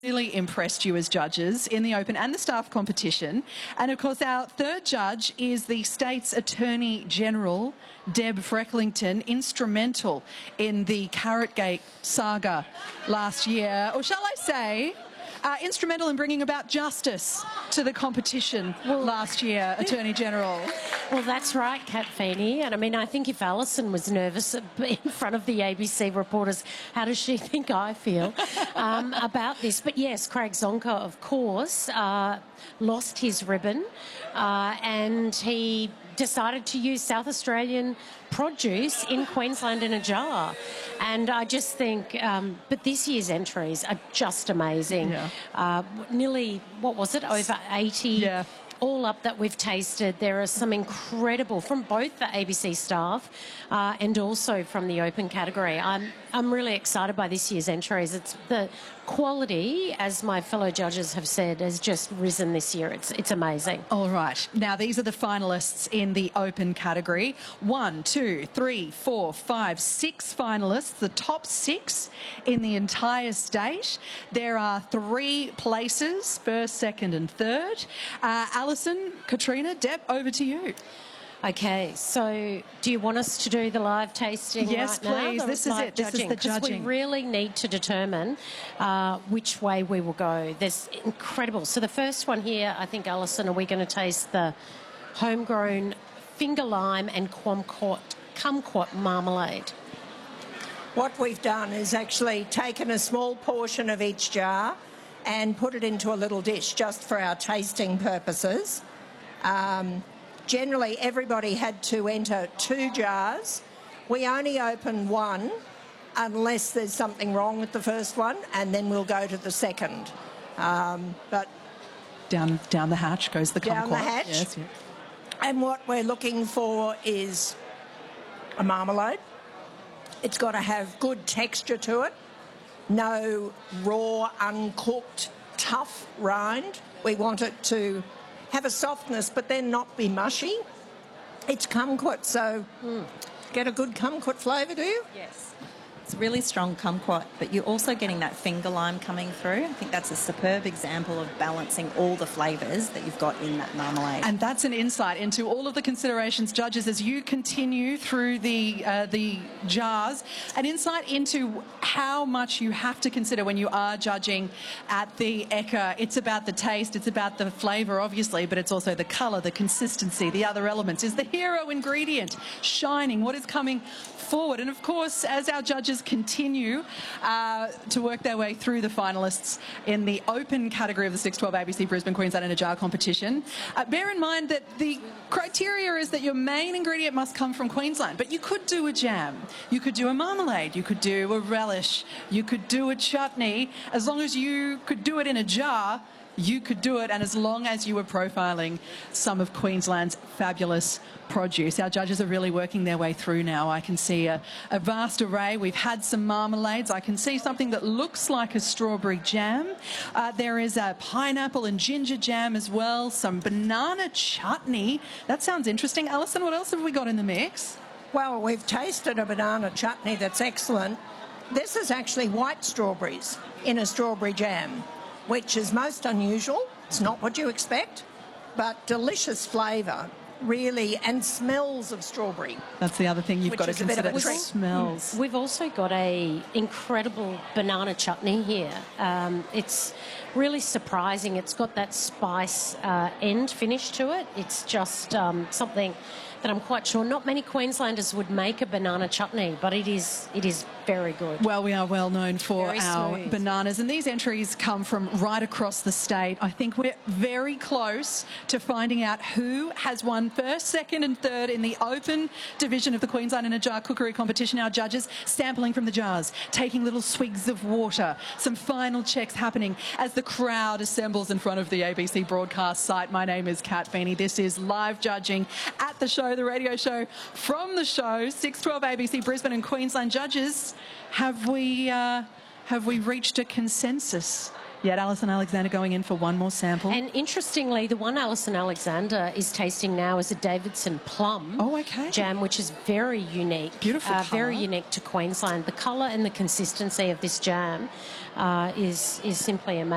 really impressed you as judges in the open and the staff competition. And of course, our third judge is the state's Attorney General, Deb Frecklington, instrumental in the Carrotgate saga last year, or shall I say, instrumental in bringing about justice to the competition last year, Attorney General. Well, that's right, Kat Feeney. And I mean, I think if Alison was nervous in front of the ABC reporters, how does she think I feel about this? But yes, Craig Zonker, of course, lost his ribbon and he decided to use South Australian produce in Queensland in a jar. And I just think, but this year's entries are just amazing. Yeah. Nearly, what was it, over 80? Yeah. All up that we've tasted. There are some incredible, from both the ABC staff and also from the open category. I'm really excited by this year's entries. It's the quality, as my fellow judges have said, has just risen this year. It's amazing. All right. Now, these are the finalists in the open category. 1, 2, 3, 4, 5, 6 finalists, the top 6 in the entire state. There are 3 places, first, second and third. Alison, Katrina, Deb, over to you. Okay, so do you want us to do the live tasting yes, right please. now? This is it. This is the judging. We really need to determine which way we will go. There's incredible. So the first one here, I think, Alison, are we going to taste the homegrown finger lime and kumquat marmalade? What we've done is actually taken a small portion of each jar and put it into a little dish just for our tasting purposes. Generally, everybody had to enter 2 jars. We only open 1 unless there's something wrong with the first one, and then we'll go to the second. But down the hatch goes the kumquat. Down the hatch. Yes, yeah. And what we're looking for is a marmalade. It's got to have good texture to it. No raw, uncooked, tough rind. We want it to have a softness but then not be mushy. It's kumquat, so get a good kumquat flavour, do you? Yes. It's really strong kumquat, but you're also getting that finger lime coming through. I think that's a superb example of balancing all the flavours that you've got in that marmalade. And that's an insight into all of the considerations, judges, as you continue through the jars, an insight into how much you have to consider when you are judging at the Ekka. It's about the taste, it's about the flavour, obviously, but it's also the colour, the consistency, the other elements. Is the hero ingredient shining? What is coming forward? And of course, as our judges continue to work their way through the finalists in the open category of the 6-12 ABC Brisbane Queensland in a Jar competition, bear in mind that the criteria is that your main ingredient must come from Queensland, but you could do a jam, you could do a marmalade, you could do a relish, you could do a chutney. As long as you could do it in a jar, you could do it, and as long as you were profiling some of Queensland's fabulous produce. Our judges are really working their way through now. I can see a vast array. We've had some marmalades. I can see something that looks like a strawberry jam. There is a pineapple and ginger jam as well, some banana chutney. That sounds interesting. Alison, what else have we got in the mix? Well, we've tasted a banana chutney that's excellent. This is actually white strawberries in a strawberry jam, which is most unusual. It's not what you expect, but delicious flavour, really, and smells of strawberry. That's the other thing you've got to consider, the smells. We've also got a incredible banana chutney here. It's really surprising. It's got that spice end finish to it. It's just something that I'm quite sure not many Queenslanders would make a banana chutney, but it is very good. Well, we are well known for our bananas, and these entries come from right across the state. I think we're very close to finding out who has won first, second and third in the open division of the Queensland in a Jar cookery competition. Our judges sampling from the jars, taking little swigs of water, some final checks happening as the crowd assembles in front of the ABC broadcast site. My name is Kat Feeney. This is live judging at the show, the radio show from the show. 6-12 ABC Brisbane and Queensland judges. Have we reached a consensus yet? Alison Alexander going in for one more sample. And interestingly, the one Alison Alexander is tasting now is a Davidson plum jam, which is very unique. Beautiful colour. Very unique to Queensland. The colour and the consistency of this jam is simply amazing.